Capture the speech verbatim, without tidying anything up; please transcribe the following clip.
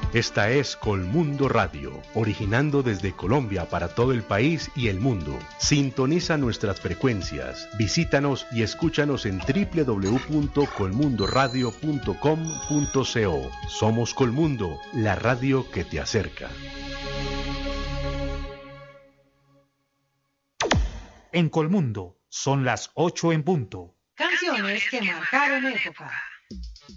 Esta es Colmundo Radio, originando desde Colombia para todo el país y el mundo. Sintoniza nuestras frecuencias, visítanos y escúchanos en doble u doble u doble u punto colmundo radio punto com punto co. Somos Colmundo, la radio que te acerca. En Colmundo son las ocho en punto. Canciones que marcaron época.